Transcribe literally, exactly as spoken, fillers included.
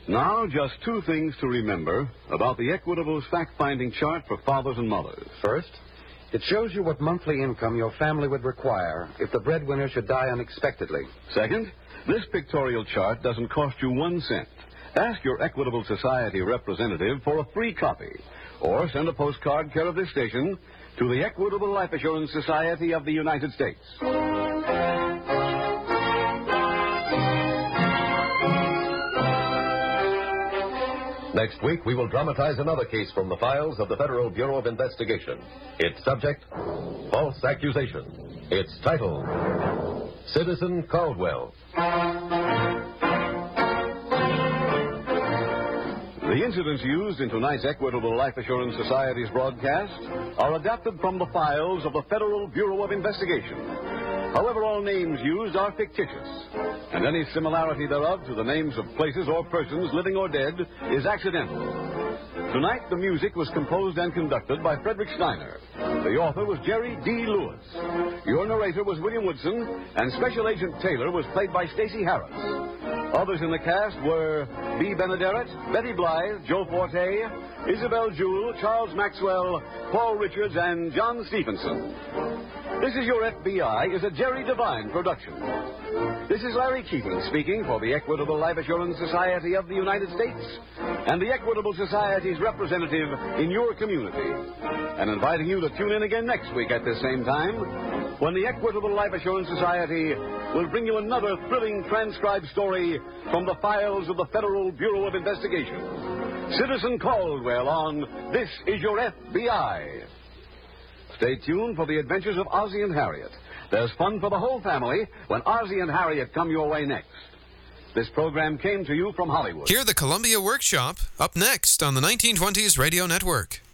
Now, just two things to remember about the Equitable's fact-finding chart for fathers and mothers. First, it shows you what monthly income your family would require if the breadwinner should die unexpectedly. Second, this pictorial chart doesn't cost you one cent. Ask your Equitable Society representative for a free copy, or send a postcard care of this station to the Equitable Life Assurance Society of the United States. Next week, we will dramatize another case from the files of the Federal Bureau of Investigation. Its subject, false accusation. Its title, Citizen Caldwell. The incidents used in tonight's Equitable Life Assurance Society's broadcast are adapted from the files of the Federal Bureau of Investigation. However, all names used are fictitious, and any similarity thereof to the names of places or persons, living or dead, is accidental. Tonight, the music was composed and conducted by Frederick Steiner. The author was Jerry D. Lewis. Your narrator was William Woodson, and Special Agent Taylor was played by Stacey Harris. Others in the cast were Bea Benaderet, Betty Blythe, Joe Forte, Isabel Jewell, Charles Maxwell, Paul Richards, and John Stephenson. This Is Your F B I is a Jerry Devine production. This is Larry Keating speaking for the Equitable Life Assurance Society of the United States and the Equitable Society's representative in your community, and inviting you to tune in again next week at this same time when the Equitable Life Assurance Society will bring you another thrilling transcribed story from the files of the Federal Bureau of Investigation. Citizen Caldwell on This Is Your F B I. Stay tuned for the adventures of Ozzie and Harriet. There's fun for the whole family when Ozzie and Harriet come your way next. This program came to you from Hollywood. Hear the Columbia Workshop up next on the nineteen twenties Radio Network.